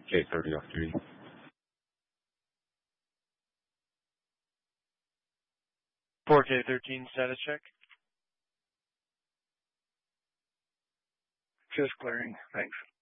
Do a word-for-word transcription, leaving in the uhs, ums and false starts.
K thirty off duty. four K thirteen status check. Just clearing. Thanks.